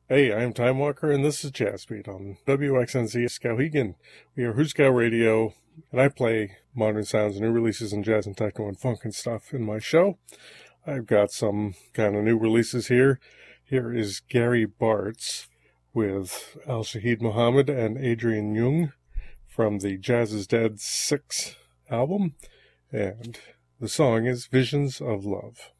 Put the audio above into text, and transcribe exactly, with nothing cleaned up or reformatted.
Hey, I'm Time Walker, and this is Jazz Beat on W X N Z Skowhegan. We are Hooskow Radio, and I play modern sounds and new releases in jazz and techno and funk and stuff in my show. I've got some kind of new releases here. Here is Gary Bartz with Al Shahid Muhammad and Adrian Young from the Jazz is Dead six album, and the song is Visions of Love.